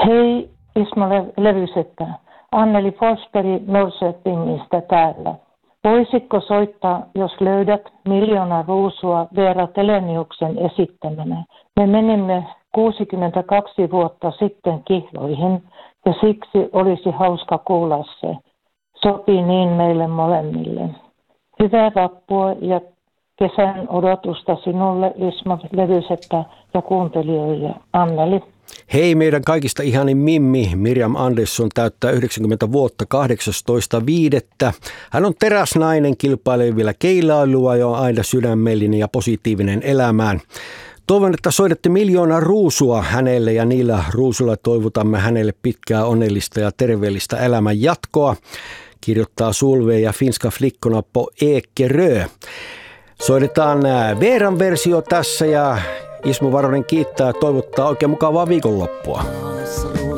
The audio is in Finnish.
Hei Ismo Levyseppä, Anneli Forsberg Norrköpingistä täällä. Voisitko soittaa, jos löydät 1 000 000 ruusua Veera Teleniuksen esittämänä? Me menimme 62 vuotta sitten kihloihin ja siksi olisi hauska kuulla se. Sopii niin meille molemmille. Hyvää vappua ja kesän odotusta sinulle, Ismo Levyseppä, ja kuuntelijoille. Anneli. Hei, meidän kaikista ihanin Mimmi Miriam Andersson täyttää 90 vuotta 18.5. Hän on teräsnainen, kilpailee vielä keilailua ja on aina sydämellinen ja positiivinen elämään. Toivon, että soitatte 1 000 000 ruusua hänelle ja niillä ruusulla toivotamme hänelle pitkää, onnellista ja terveellistä elämän jatkoa. Kirjoittaa Sulve ja finska flickorna på Ekerö. Soitetaan Veeran versio tässä ja Ismo Varonen kiittää ja toivottaa oikein mukavaa viikonloppua.